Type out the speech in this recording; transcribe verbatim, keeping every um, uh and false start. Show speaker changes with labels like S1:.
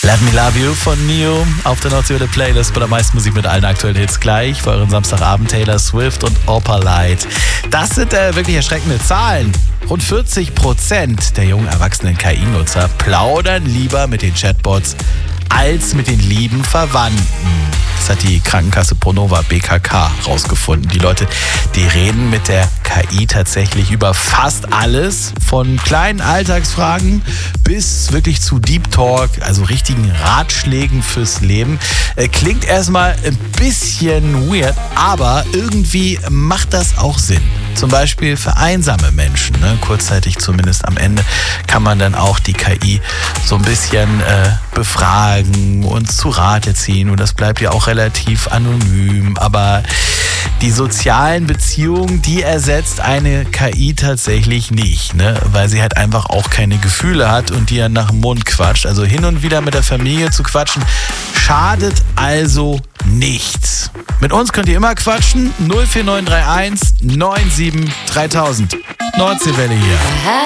S1: Let Me Love You von Neo auf der Nordsee der Playlist bei der meisten Musik mit allen aktuellen Hits gleich. Für euren Samstagabend Taylor Swift und Opalite. Das sind äh, wirklich erschreckende Zahlen. Rund vierzig Prozent der jungen erwachsenen K I-Nutzer plaudern lieber mit den Chatbots als mit den lieben Verwandten. Das hat die Krankenkasse Pronova B K K rausgefunden. Die Leute, die reden mit der K I tatsächlich über fast alles, von kleinen Alltagsfragen bis wirklich zu Deep Talk, also richtigen Ratschlägen fürs Leben. Äh, klingt erstmal ein bisschen weird, aber irgendwie macht das auch Sinn. Zum Beispiel für einsame Menschen, ne? Kurzzeitig zumindest am Ende, kann man dann auch die K I so ein bisschen äh, befragen und zu Rate ziehen. Und das bleibt ja auch relativ anonym. Aber die sozialen Beziehungen, die ersetzt eine K I tatsächlich nicht, ne? Weil sie halt einfach auch keine Gefühle hat und die ja nach dem Mund quatscht. Also hin und wieder mit der Familie zu quatschen, schadet also nichts. Mit uns könnt ihr immer quatschen. null vier neun drei eins neun sieben dreitausend. Nordseewelle hier.